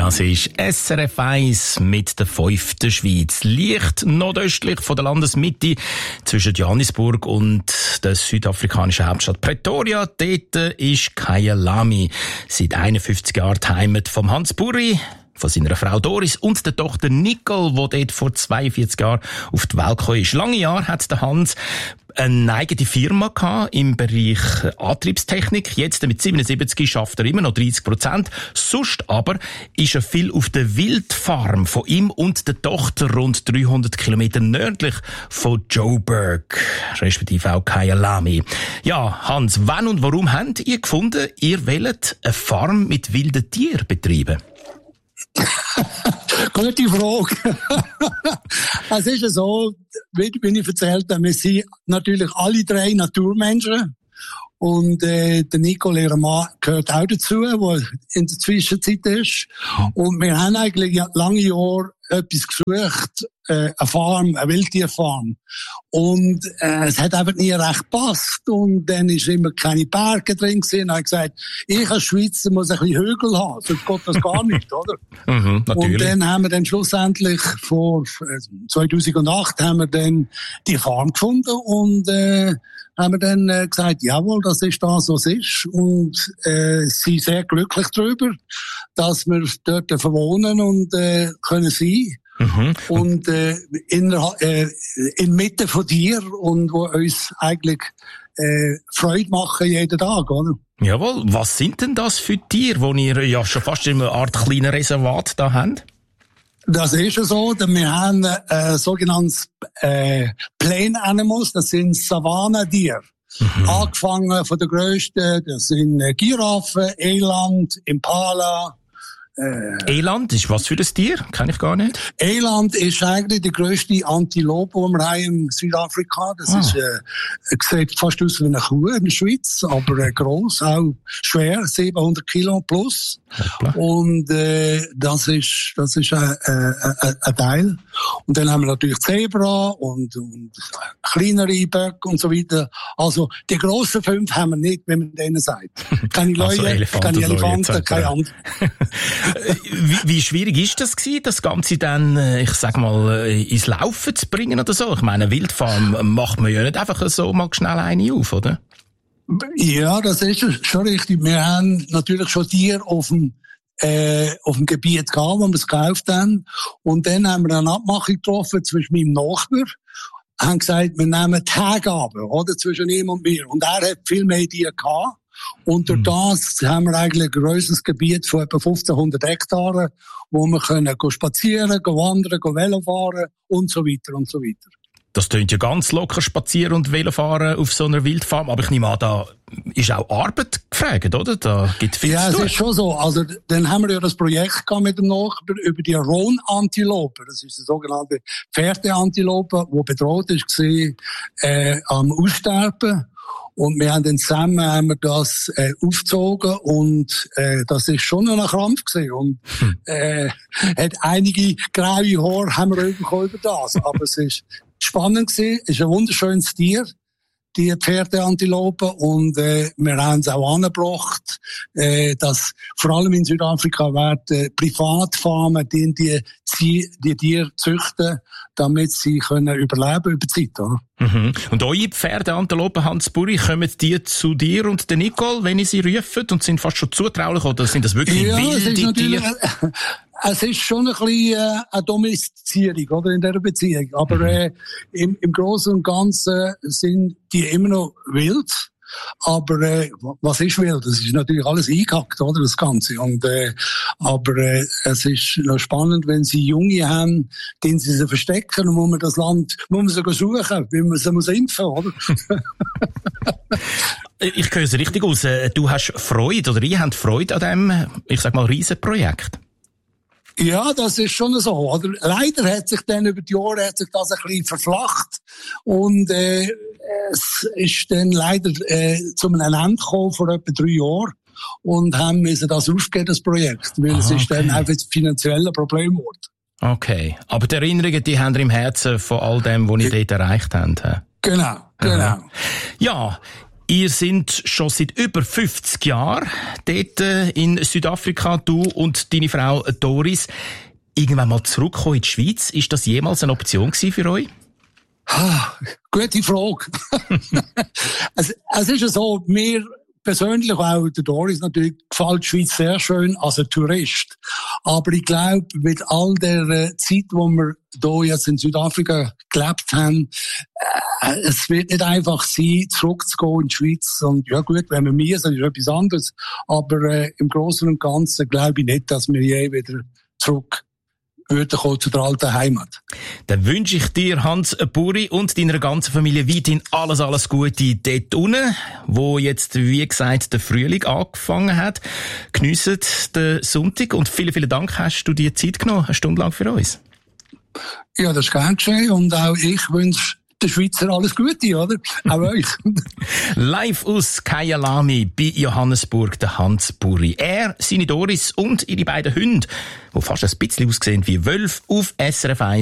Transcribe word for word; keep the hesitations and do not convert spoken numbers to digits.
Das ist S R F eins mit der fünften Schweiz. Leicht nordöstlich von der Landesmitte zwischen Johannesburg und der südafrikanischen Hauptstadt Pretoria. Dort ist Kyalami. Seit einundfünfzig Jahren die Heimat von Hans Burri, von seiner Frau Doris und der Tochter Nicole, die dort vor zweiundvierzig Jahren auf die Welt gekommen ist. Lange Jahre hat der Hans eine eigene Firma gehabt im Bereich Antriebstechnik. Jetzt mit siebenundsiebzig schafft er immer noch dreißig Prozent. Sonst aber ist er viel auf der Wildfarm von ihm und der Tochter rund dreihundert Kilometer nördlich von Joburg, respektive auch Kyalami. Ja, Hans, wann und warum habt ihr gefunden, ihr wollt eine Farm mit wilden Tieren betreiben? Gute Frage. Es ist ja so, wie ich erzählt habe, wir sind natürlich alle drei Naturmenschen. Und äh, der Nicole, ihr Mann, gehört auch dazu, der in der Zwischenzeit ist. Und wir haben eigentlich lange Jahre etwas gesucht, äh, eine Farm, eine Wildtierfarm. Und äh, es hat einfach nie recht gepasst. Und dann ist immer keine Berge drin gewesen. Und ich habe gesagt, ich als Schweizer muss ein bisschen Hügel haben, sonst geht das gar nicht, oder? Mhm, und dann haben wir dann schlussendlich vor zweitausendacht haben wir dann die Farm gefunden und äh, haben wir dann äh, gesagt, jawohl, das ist das, was es ist. Und äh, sind sehr glücklich darüber, dass wir dort verwohnen und äh, können sein. Mhm. Und äh, in, äh, inmitten von dir und wo uns eigentlich äh, Freude machen jeden Tag, oder? Jawohl, was sind denn das für Tiere, wo ihr ja schon fast in einer Art kleinen Reservat da habt? Das ist ja so, denn wir haben äh, sogenanntes äh, Plain Animals, das sind Savannentiere. Mhm. Angefangen von der grössten, das sind äh, Giraffen, Eland, Impala. Äh, Eland ist was für das Tier? Kenn ich gar nicht. Eland ist eigentlich die grösste Antilope, die wir haben in Südafrika. Das ah. ist, äh, sieht fast aus wie eine Kuh in der Schweiz, aber äh, gross, auch schwer, siebenhundert Kilo plus. Hoppla. Und äh, das ist das ist ein äh, äh, äh, Teil. Und dann haben wir natürlich Zebra und, und kleinere Böcke und so weiter. Also die grossen fünf haben wir nicht, wenn man denen sagt. Keine Leute, also Elefant keine Elefanten, keine anderen. wie, wie schwierig ist das gewesen, das Ganze dann, ich sag mal, ins Laufen zu bringen oder so? Ich meine, Wildfarm macht man ja nicht einfach so mal schnell eine auf, oder? Ja, das ist schon richtig. Wir haben natürlich schon Tiere auf dem, äh, auf dem Gebiet gehabt, wo wir es gekauft haben. Und dann haben wir eine Abmachung getroffen zwischen meinem Nachbar. Haben gesagt, wir nehmen Tage ab, oder? Zwischen ihm und mir. Und er hat viel mehr Tiere gehabt. Und durch das haben wir eigentlich ein grosses Gebiet von etwa fünfzehnhundert Hektaren, wo wir können spazieren, wandern, Velo fahren und so weiter und so weiter. Das tönt ja ganz locker, spazieren und Velofahren auf so einer Wildfarm. Aber ich nehme an, da ist auch Arbeit gefragt, oder? Da gibt viel ja, zu tun. Ja, es ist schon so. Also, dann haben wir ja das Projekt gehabt mit dem Nachbar über die Roan-Antilope. Das ist die sogenannte Pferdeantilope, die bedroht ist, äh, am Aussterben. Und wir haben dann zusammen haben wir das äh, aufgezogen und äh, das ist schon ein Krampf gewesen. Und äh, hat einige graue Haare haben wir bekommen über das. Aber es ist spannend gewesen, es ist ein wunderschönes Tier, die Pferdeantilope, und äh, wir haben es auch angebracht, äh, dass vor allem in Südafrika werden äh, Privatfarmen die die, die die Tiere züchten, damit sie können überleben über die Zeit, oder? Mhm. Und eure Pferdeantilopen, Hans Burri, kommen die zu dir und der Nicole, wenn ihr sie rufen, und sind fast schon zutraulich, oder sind das wirklich ja, wilde Tiere? Es ist schon ein bisschen äh, eine Domestizierung, oder, in dieser Beziehung. Aber mhm. äh, im, im Großen und Ganzen sind die immer noch wild. Aber äh, was ist wild? Das ist natürlich alles eingehackt, oder, das Ganze. Und, äh, aber äh, es ist noch spannend, wenn sie Junge haben, gehen sie sie verstecken, und muss man das Land muss man sogar suchen, weil man sie muss impfen, oder? Ich höre es richtig aus. Du hast Freude, oder ihr habt Freude an diesem, ich sag mal, Riesenprojekt. Ja, das ist schon so, oder? Leider hat sich dann über die Jahre hat sich das ein bisschen verflacht, und äh, es ist dann leider äh, zu einem Ende gekommen vor etwa drei Jahren, und haben müssen das aufgeben, das Projekt, weil Aha, es ist okay. dann einfach finanziell ein Problem geworden. Okay, aber die Erinnerungen, die haben ihr im Herzen von all dem, was ihr dort erreicht habt. Genau, genau. Ja, Ihr seid schon seit über fünfzig Jahren dort in Südafrika, du und deine Frau Doris. Irgendwann mal zurückkommen in die Schweiz, ist das jemals eine Option gewesen für euch? Ah, gute Frage. es, es ist ja so, mir persönlich, auch der Doris natürlich, gefällt die Schweiz sehr schön als ein Tourist. Aber ich glaube, mit all der äh, Zeit, wo wir hier jetzt in Südafrika gelebt haben, äh, es wird nicht einfach sein, zurückzugehen in die Schweiz. Und ja gut, wenn wir müssen, ist etwas anderes. Aber äh, im Großen und Ganzen glaube ich nicht, dass wir je wieder zurück würden kommen zu der alten Heimat. Dann wünsche ich dir, Hans Buri, und deiner ganzen Familie weiterhin alles, alles Gute dort unten, wo jetzt, wie gesagt, der Frühling angefangen hat. Geniessen den Sonntag und vielen, vielen Dank, hast du dir Zeit genommen, eine Stunde lang für uns. Ja, das ist gern geschehen und auch ich wünsche den Schweizer alles Gute, oder? Auch euch. Live aus Kyalami bei Johannesburg, der Hans Buri. Er, seine Doris und ihre beiden Hunde, die fast ein bisschen aussehen wie Wölfe, auf S R F eins.